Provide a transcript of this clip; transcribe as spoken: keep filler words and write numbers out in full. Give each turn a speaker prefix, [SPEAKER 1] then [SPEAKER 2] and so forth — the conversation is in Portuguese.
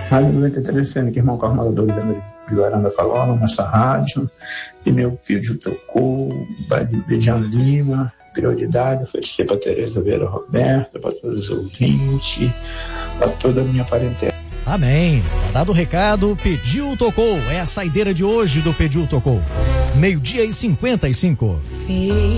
[SPEAKER 1] Rádio noventa e três, sendo que irmão Carmolador de Guaranda falou na nossa rádio, e meu pedido tocou, Bedian Lima, prioridade, oferecer para Tereza Vera Roberta, para todos os ouvintes, para toda a minha parentela.
[SPEAKER 2] Amém. Tá dado o recado, pediu, tocou. É a saideira de hoje do Pediu, Tocou. Meio-dia e cinquenta e cinco.